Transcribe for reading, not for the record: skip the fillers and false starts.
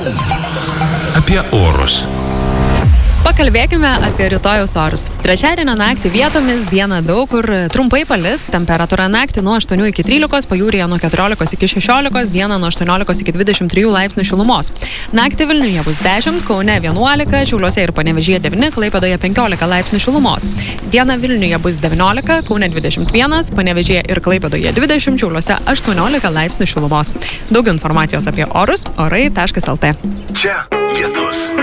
Apie orus. Pakalbėkime apie rytojaus orus. Trečiadienio naktį vietomis dieną daug kur trumpai palis, temperatūra naktį nuo 8 iki 13, pajūryje nuo 14 iki 16, dieną nuo 18 iki 23 laipsnių šilumos. Naktį Vilniuje bus 10, Kaune 11, Šiauliuose ir Panevėžyje 9, Klaipėdoje 15 laipsnių šilumos. Dieną Vilniuje bus 19, Kaune 21, Panevėžyje ir Klaipėdoje 20, Šiauliuose 18 laipsnių šilumos. Daugiau informacijos apie orus orai.lt. Čia lietus.